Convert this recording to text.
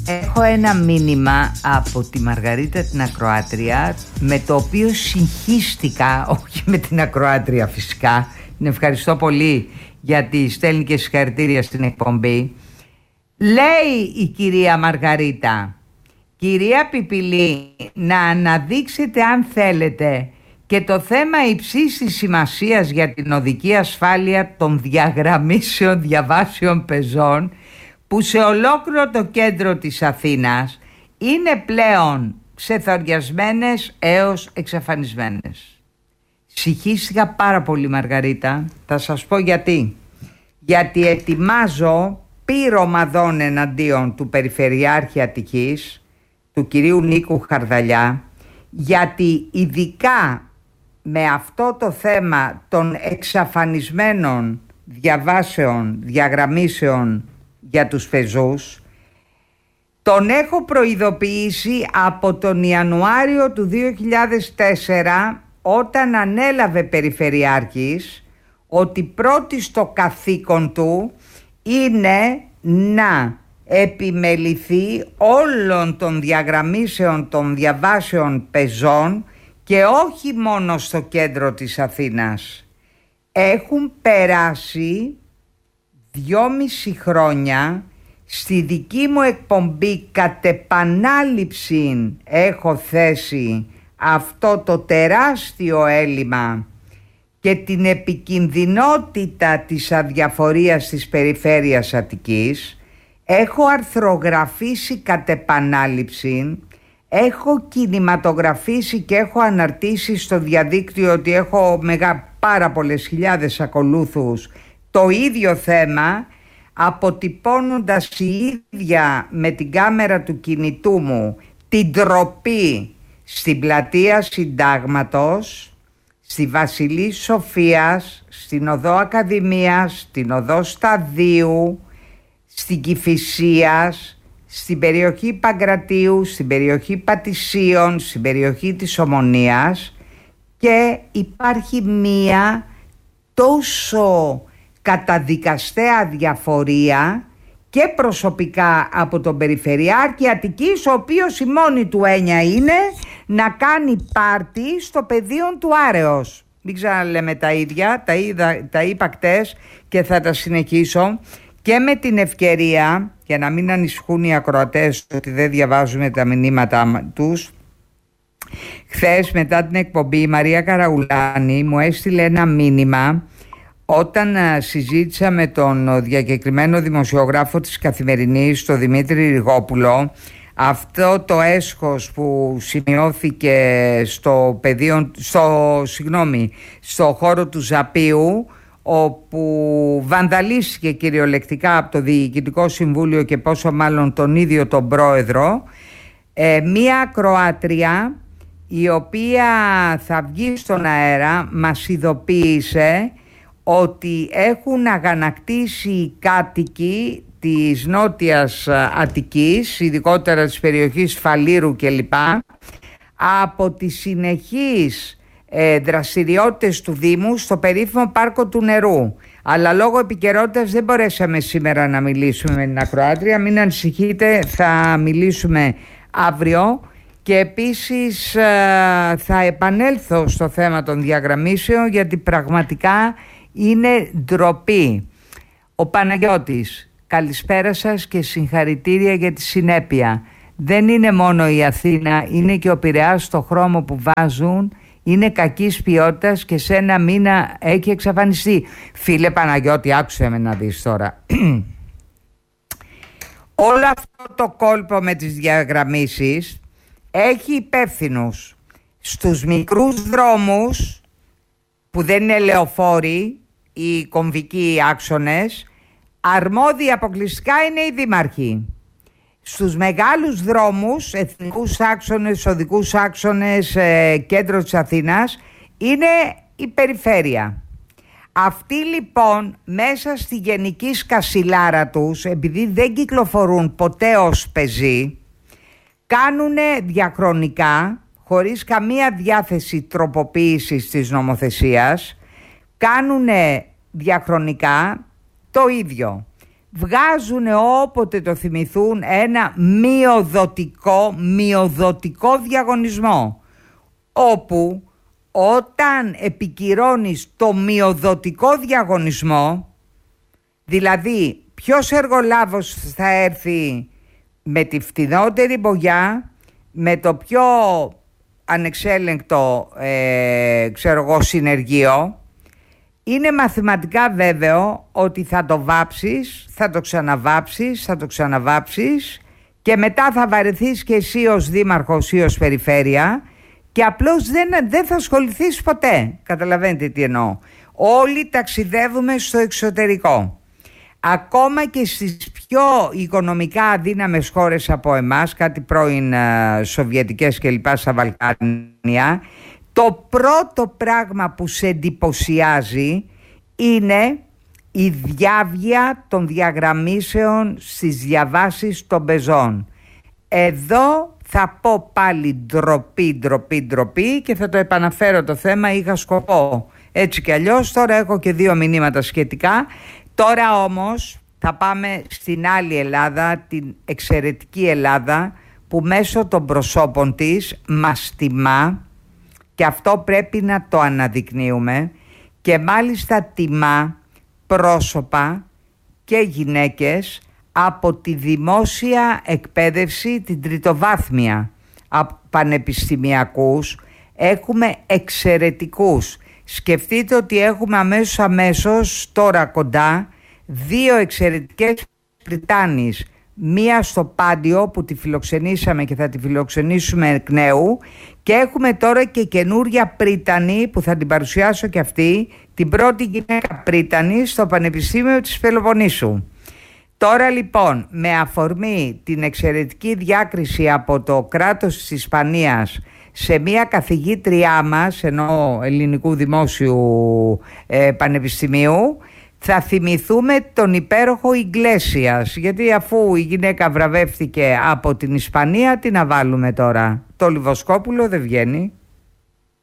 Έχω ένα μήνυμα από τη Μαργαρίτα την ακροάτρια, με το οποίο συγχύστηκα, όχι με την ακροάτρια φυσικά, την ευχαριστώ πολύ γιατί στέλνει και συγχαρητήρια στην εκπομπή. Λέει η κυρία Μαργαρίτα: κυρία Πιπηλή, να αναδείξετε αν θέλετε και το θέμα υψής της σημασίας για την οδική ασφάλεια των διαγραμμίσεων διαβάσεων πεζών, που σε ολόκληρο το κέντρο της Αθήνας είναι πλέον ξεθοριασμένες έως εξαφανισμένες. Συγχύστηκα πάρα πολύ, Μαργαρίτα, θα σας πω γιατί. Γιατί ετοιμάζω πυρομαδών εναντίον του Περιφερειάρχη Αττικής, του κυρίου Νίκου Χαρδαλιά, γιατί ειδικά με αυτό το θέμα των εξαφανισμένων διαβάσεων, διαγραμμίσεων για τους πεζούς, τον έχω προειδοποιήσει από τον Ιανουάριο του 2004, όταν ανέλαβε Περιφερειάρχης, ότι πρώτη στο καθήκον του είναι να επιμεληθεί όλων των διαγραμμίσεων των διαβάσεων πεζών και όχι μόνο στο κέντρο της Αθήνας. Έχουν περάσει 2,5 χρόνια. Στη δική μου εκπομπή κατ' επανάληψη έχω θέσει αυτό το τεράστιο έλλειμμα και την επικινδυνότητα της αδιαφορίας της περιφέρειας Αττικής. Έχω αρθρογραφήσει κατ' επανάληψη, έχω κινηματογραφήσει και έχω αναρτήσει στο διαδίκτυο ότι έχω πάρα πολλές χιλιάδες ακολούθους το ίδιο θέμα, αποτυπώνοντας η ίδια με την κάμερα του κινητού μου την ντροπή στην πλατεία Συντάγματος, στη Βασιλής Σοφίας, στην Οδό Ακαδημίας, στην Οδό Σταδίου, στην Κηφισίας, στην περιοχή Παγκρατίου, στην περιοχή Πατησίων, στην περιοχή της Ομονίας, και υπάρχει μία τόσο καταδικαστέα διαφορία και προσωπικά από τον Περιφερειάρχη Αττικής, ο οποίος η μόνη του έννοια είναι να κάνει πάρτι στο πεδίο του Άρεος. Μην ξαναλέμε τα ίδια, τα είπα χτες και θα τα συνεχίσω. Και με την ευκαιρία, για να μην ανησυχούν οι ακροατές ότι δεν διαβάζουμε τα μηνύματα τους, χθες μετά την εκπομπή η Μαρία Καραουλάνη μου έστειλε ένα μήνυμα όταν συζήτησα με τον διακεκριμένο δημοσιογράφο της Καθημερινής, τον Δημήτρη Ριγόπουλο, αυτό το έσχος που σημειώθηκε στο χώρο του Ζαπίου, όπου βανδαλίστηκε κυριολεκτικά από το Διοικητικό Συμβούλιο και πόσο μάλλον τον ίδιο τον πρόεδρο, μία ακροάτρια η οποία θα βγει στον αέρα μας ειδοποίησε ότι έχουν αγανακτήσει οι κάτοικοι της Νότιας Αττικής, ειδικότερα της περιοχής Φαλήρου κλπ, από τις συνεχείς δραστηριότητες του Δήμου στο περίφημο Πάρκο του Νερού. Αλλά λόγω επικαιρότητας δεν μπορέσαμε σήμερα να μιλήσουμε με την ακροάτρια. Μην ανησυχείτε, θα μιλήσουμε αύριο. Και επίσης θα επανέλθω στο θέμα των διαγραμμίσεων, γιατί πραγματικά είναι ντροπή. Ο Παναγιώτης, καλησπέρα σας και συγχαρητήρια για τη συνέπεια. Δεν είναι μόνο η Αθήνα, είναι και ο Πειραιάς στο χρώμο που βάζουν. Είναι κακής ποιότητας και σε ένα μήνα έχει εξαφανιστεί. Φίλε Παναγιώτη, άκουσε με να δεις τώρα. Όλο αυτό το κόλπο με τις διαγραμμίσεις έχει υπεύθυνους στους μικρούς δρόμους που δεν είναι λεωφόροι ή κομβικοί άξονες. Αρμόδιοι αποκλειστικά είναι οι δήμαρχοι. Στους μεγάλους δρόμους, εθνικούς άξονες, οδικούς άξονες, κέντρο της Αθήνας, είναι η περιφέρεια. Αυτοί λοιπόν μέσα στη γενική σκασιλάρα τους, επειδή δεν κυκλοφορούν ποτέ ως πεζοί, κάνουνε διαχρονικά, χωρίς καμία διάθεση τροποποίησης της νομοθεσίας, κάνουνε διαχρονικά το ίδιο. βγάζουν όποτε το θυμηθούν ένα μειοδοτικό διαγωνισμό, όπου όταν επικυρώνεις το μειοδοτικό διαγωνισμό, δηλαδή ποιος εργολάβος θα έρθει με τη φτηνότερη μπογιά, με το πιο ανεξέλεγκτο συνεργείο, είναι μαθηματικά βέβαιο ότι θα το βάψεις, θα το ξαναβάψεις και μετά θα βαρεθείς και εσύ ως δήμαρχος ή ως περιφέρεια και απλώς δεν θα ασχοληθείς ποτέ. Καταλαβαίνετε τι εννοώ. Όλοι ταξιδεύουμε στο εξωτερικό. Ακόμα και στις πιο οικονομικά αδύναμες χώρες από εμάς, κάτι πρώην σοβιετικές και λοιπά στα Βαλκάνια, το πρώτο πράγμα που σε εντυπωσιάζει είναι η διάβγεια των διαγραμμίσεων στις διαβάσεις των πεζών. Εδώ θα πω πάλι ντροπή και θα το επαναφέρω το θέμα, είχα σκοπό. Έτσι κι αλλιώς, τώρα έχω και 2 μηνύματα σχετικά. Τώρα όμως θα πάμε στην άλλη Ελλάδα, την εξαιρετική Ελλάδα, που μέσω των προσώπων της μας τιμά, και αυτό πρέπει να το αναδεικνύουμε, και μάλιστα τιμά πρόσωπα και γυναίκες από τη δημόσια εκπαίδευση, την τριτοβάθμια, από πανεπιστημιακούς. Έχουμε εξαιρετικούς. Σκεφτείτε ότι έχουμε αμέσως τώρα κοντά 2 εξαιρετικές Πριτάνης. Μία στο Πάντιο που τη φιλοξενήσαμε και θα τη φιλοξενήσουμε εκ νέου, και έχουμε τώρα και καινούρια Πρίτανη που θα την παρουσιάσω και αυτή, την πρώτη γυναίκα Πρίτανη στο Πανεπιστήμιο της Πελοποννήσου. Τώρα λοιπόν, με αφορμή την εξαιρετική διάκριση από το κράτος της Ισπανίας σε μια καθηγήτριά μας, ενώ ελληνικού δημόσιου πανεπιστημίου, θα θυμηθούμε τον υπέροχο Ιγκλέσιας, γιατί αφού η γυναίκα βραβεύτηκε από την Ισπανία, τι να βάλουμε τώρα? Το Λιβοσκόπουλο δεν βγαίνει.